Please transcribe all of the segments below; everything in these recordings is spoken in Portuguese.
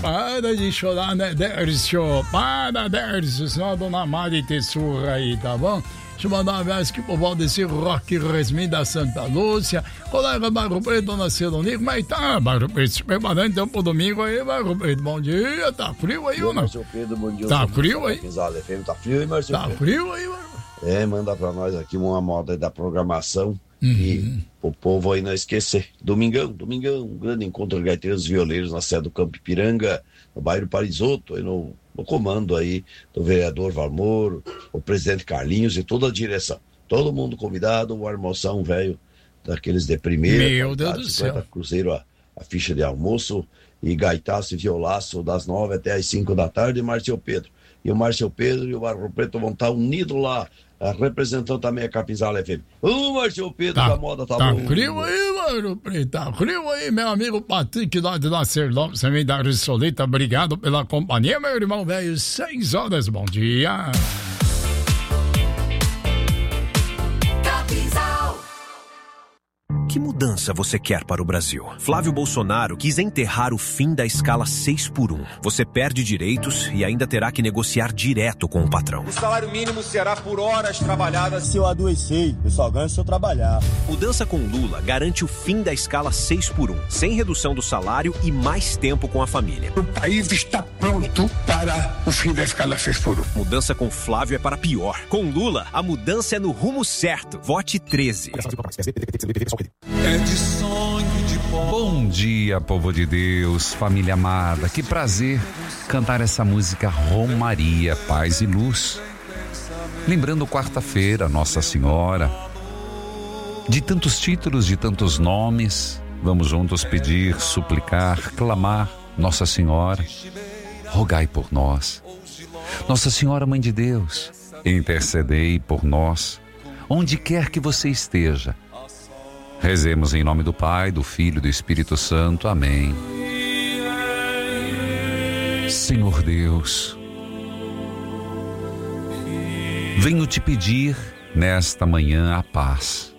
para de chorar, né, Dércio? Para, Dércio, senão a dona Mari te surra aí, tá bom? Deixa eu mandar um abraço aqui pro Valdecir Roque Resmin da Santa Lúcia, colega Barro Preto, dona Celoni, como é que tá, Barro Preto? Se preparando então pro domingo aí, Barro Preto, bom dia, tá frio aí ou não? Marcelo Pedro, bom dia. Tá frio aí? Tá frio aí, Marcelo Pedro? Tá frio aí, Barro? Manda pra nós aqui uma moda da programação e o povo aí não esquecer. Domingão, um grande encontro de gaiteiros e violeiros na sede do Campo Ipiranga, no bairro Parisotto, aí no comando aí do vereador Valmor, o presidente Carlinhos e toda a direção. Todo mundo convidado, um almoção velho daqueles de primeira. Meu Deus do céu. Cruzeiro a ficha de almoço e gaitaço e violaço das 9 até as 5 da tarde, Marcelo Pedro. E o Marcelo Pedro e o Barro Preto vão estar unidos lá, representando também a Capinzala FM. Marcelo Pedro da moda tá bom. Tá frio aí, Barro Preto, tá frio aí, meu amigo Patrick lá de Lacerdópolis, também da Rissolita, obrigado pela companhia, meu irmão velho, 6 horas, bom dia. Que mudança você quer para o Brasil? Flávio Bolsonaro quis enterrar o fim da escala 6x1. Você perde direitos e ainda terá que negociar direto com o patrão. O salário mínimo será por horas trabalhadas. Se eu adoecer, eu só ganho se eu trabalhar. Mudança com Lula garante o fim da escala 6x1, sem redução do salário e mais tempo com a família. O país está pronto para o fim da escala 6x1. Mudança com Flávio é para pior. Com Lula, a mudança é no rumo certo. Vote 13. É de sonho de pó. Bom dia, povo de Deus, família amada. Que prazer cantar essa música Romaria, Paz e Luz. Lembrando quarta-feira, Nossa Senhora. De tantos títulos, de tantos nomes, vamos juntos pedir, suplicar, clamar. Nossa Senhora, rogai por nós. Nossa Senhora, Mãe de Deus, intercedei por nós, onde quer que você esteja. Rezemos em nome do Pai, do Filho e do Espírito Santo. Amém. Senhor Deus, venho te pedir nesta manhã a paz.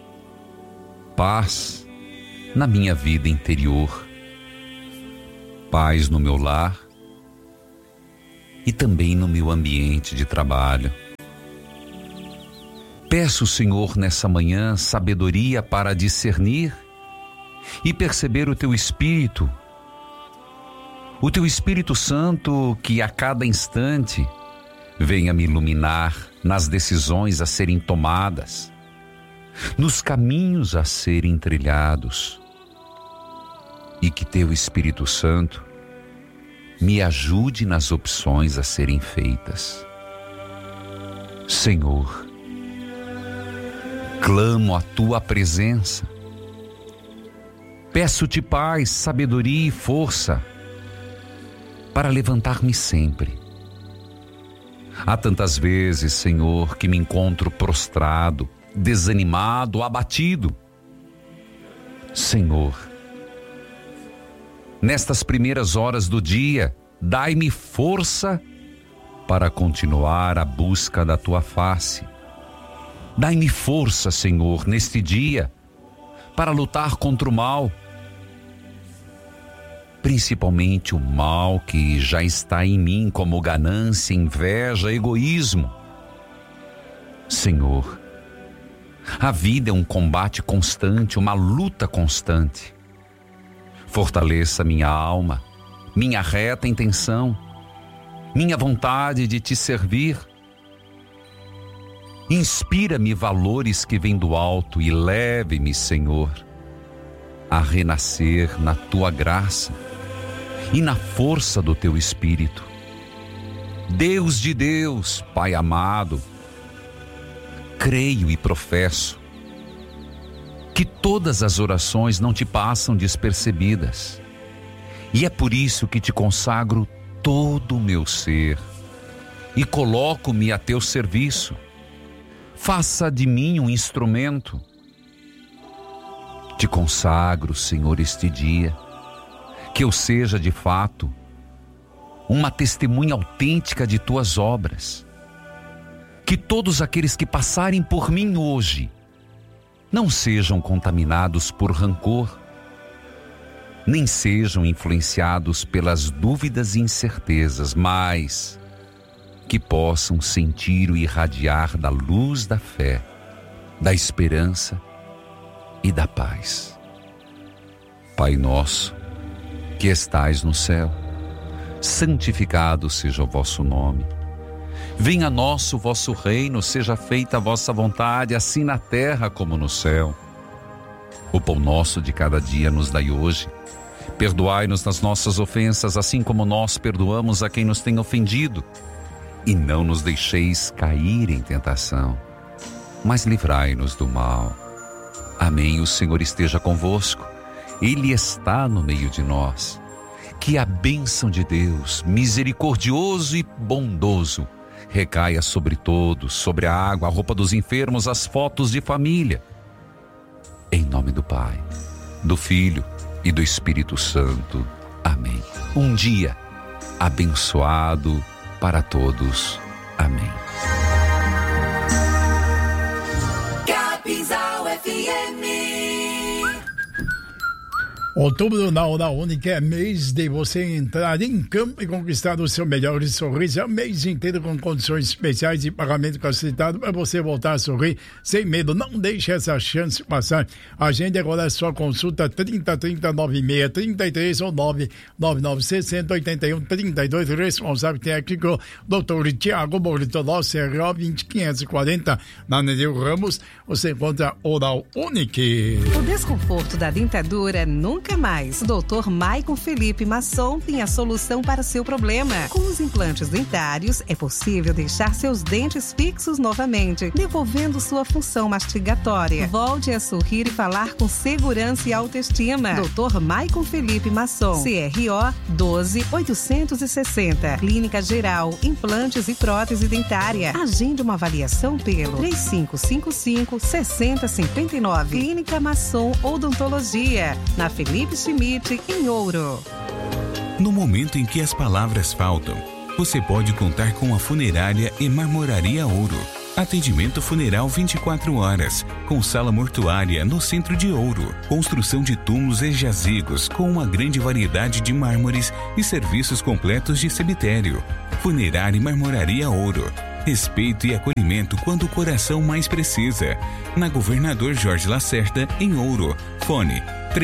Paz na minha vida interior. Paz no meu lar e também no meu ambiente de trabalho. Peço, Senhor, nessa manhã, sabedoria para discernir e perceber o Teu Espírito Santo que a cada instante venha me iluminar nas decisões a serem tomadas, nos caminhos a serem trilhados, e que Teu Espírito Santo me ajude nas opções a serem feitas. Senhor, clamo a Tua presença. Peço-te paz, sabedoria e força para levantar-me sempre. Há tantas vezes, Senhor, que me encontro prostrado, desanimado, abatido. Senhor, nestas primeiras horas do dia, dai-me força para continuar a busca da Tua face. Dai-me força, Senhor, neste dia, para lutar contra o mal, principalmente o mal que já está em mim, como ganância, inveja, egoísmo. Senhor, a vida é um combate constante, uma luta constante. Fortaleça minha alma, minha reta intenção, minha vontade de Te servir. Inspira-me valores que vêm do alto e leve-me, Senhor, a renascer na Tua graça e na força do Teu Espírito. Deus de Deus, Pai amado, creio e professo que todas as orações não Te passam despercebidas, e é por isso que Te consagro todo o meu ser e coloco-me a Teu serviço. Faça de mim um instrumento. Te consagro, Senhor, este dia, que eu seja de fato uma testemunha autêntica de Tuas obras. Que todos aqueles que passarem por mim hoje não sejam contaminados por rancor, nem sejam influenciados pelas dúvidas e incertezas, mas que possam sentir o irradiar da luz da fé, da esperança e da paz. Pai nosso, que estais no céu, santificado seja o vosso nome. Venha a nós o vosso reino, seja feita a vossa vontade, assim na terra como no céu. O pão nosso de cada dia nos dai hoje. Perdoai-nos nas nossas ofensas, assim como nós perdoamos a quem nos tem ofendido. E não nos deixeis cair em tentação, mas livrai-nos do mal. Amém. O Senhor esteja convosco. Ele está no meio de nós. Que a bênção de Deus, misericordioso e bondoso, recaia sobre todos, sobre a água, a roupa dos enfermos, as fotos de família. Em nome do Pai, do Filho e do Espírito Santo. Amém. Um dia abençoado para todos. Amém. Capinzal FM. Outubro na Hora Única é mês de você entrar em campo e conquistar o seu melhor sorriso. É o mês inteiro com condições especiais e pagamento facilitado para você voltar a sorrir sem medo. Não deixe essa chance passar. Agende agora a sua consulta 30309633 ou 999608132. Responsável técnico Dr. Tiago Bortoló, CRO 20540. Na Nereu Ramos, você encontra Oral Única. O desconforto da dentadura nunca mais. O Dr. Maicon Felipe Masson tem a solução para o seu problema. Com os implantes dentários, é possível deixar seus dentes fixos novamente, devolvendo sua função mastigatória. Volte a sorrir e falar com segurança e autoestima. Dr. Maicon Felipe Masson, CRO 12860. Clínica Geral, implantes e prótese dentária. Agende uma avaliação pelo 3555-6059. Clínica Masson Odontologia, na Felipe Schmidt, em Ouro. No momento em que as palavras faltam, você pode contar com a Funerária e Marmoraria Ouro. Atendimento funeral 24 horas, com sala mortuária no centro de Ouro. Construção de túmulos e jazigos com uma grande variedade de mármores e serviços completos de cemitério. Funerária e Marmoraria Ouro. Respeito e acolhimento quando o coração mais precisa. Na Governador Jorge Lacerda, em Ouro. Fone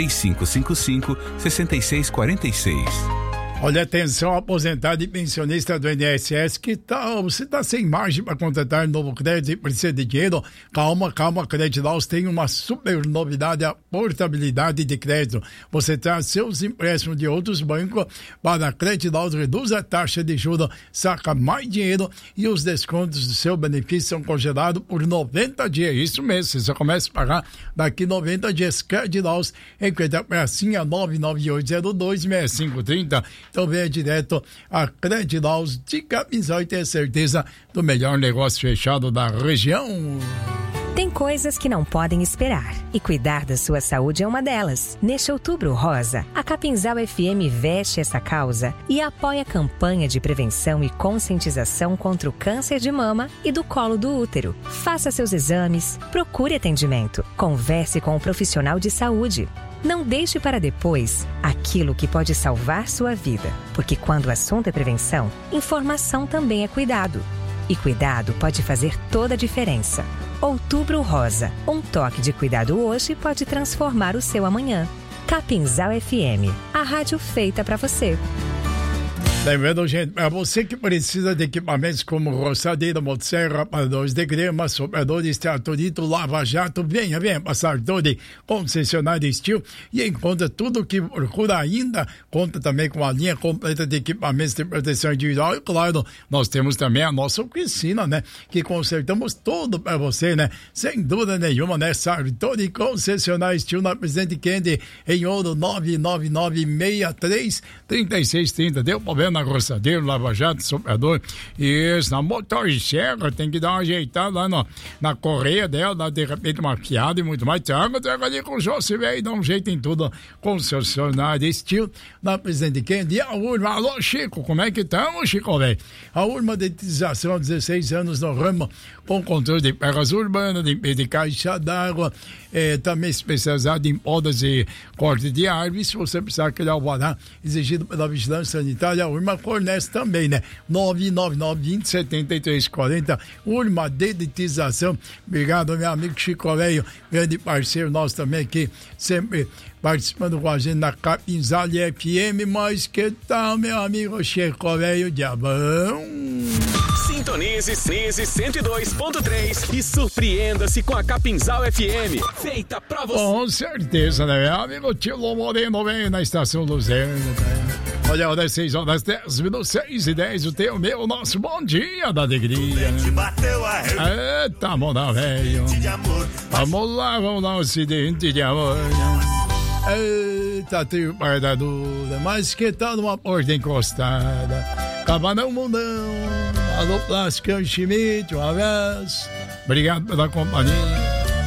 3555-6646. Olha, atenção, aposentado e pensionista do INSS, que tal? Você está sem margem para contratar novo crédito e precisa de dinheiro? Calma, Credilaus tem uma super novidade, a portabilidade de crédito. Você traz seus empréstimos de outros bancos para a Credilaus, reduz a taxa de juros, saca mais dinheiro e os descontos do seu benefício são congelados por 90 dias. Isso mesmo, você só começa a pagar daqui 90 dias. Credilaus, encontra pracinha 998026530. Então venha direto a Credilaus de Capinzal e ter certeza do melhor negócio fechado da região. Tem coisas que não podem esperar e cuidar da sua saúde é uma delas. Neste Outubro Rosa, a Capinzal FM veste essa causa e apoia a campanha de prevenção e conscientização contra o câncer de mama e do colo do útero. Faça seus exames, procure atendimento, converse com um profissional de saúde. Não deixe para depois aquilo que pode salvar sua vida, porque quando o assunto é prevenção, informação também é cuidado. E cuidado pode fazer toda a diferença. Outubro Rosa. Um toque de cuidado hoje pode transformar o seu amanhã. Capinzal FM, a rádio feita para você. Lembrando, gente, para você que precisa de equipamentos como roçadeira, motosserra, rapadores de grama, sopradores, tratorito, lava-jato, venha passar todo concessionário Steel e encontra tudo o que procura ainda. Conta também com a linha completa de equipamentos de proteção individual e, claro, nós temos também a nossa oficina, né? Que consertamos tudo para você, né? Sem dúvida nenhuma, né? Sartori Concessionário Steel na Presidente Kennedy, em Ouro, 99963-3630. Deu problema na roçadeira, lava-jato, soprador. Isso, na motosserra, tem que dar uma ajeitada lá na correia dela, de repente uma fiada e muito mais. Traga ali com o José, velho, dá um jeito em tudo. Concessionária Estilo, na Presidente Kennedy. E a Urma, alô, Chico, como é que estamos, Chico, velho? A Urma Dedetização, 16 anos no ramo, com controle de terras urbanas, de caixa d'água, também especializado em podas e corte de árvores. Se você precisar aquele alvará exigido pela Vigilância Sanitária, a Urma fornece também, né? 999-20-7340, Urma Dedetização. Obrigado, meu amigo Chico Velho, grande parceiro nosso também aqui, sempre participando com a gente na Capinzal FM. Mas que tal, meu amigo Chico Velho Diabão? Sintonize 102.3 e surpreenda-se com a Capinzal FM. Feita pra você. Com certeza, né, meu amigo Tilo Moreno vem na Estação Luzerna, né? Olha, olha, 6 horas 10 minutos, 6:10, o teu, meu, nosso bom dia da alegria. Eita, moda velho. Vamos lá um acidente de amor. Eita, trio guardadura, mas que tal numa porta encostada? Cabanão Mundão, alô, Plasticão Schmidt, um abraço. Obrigado pela companhia.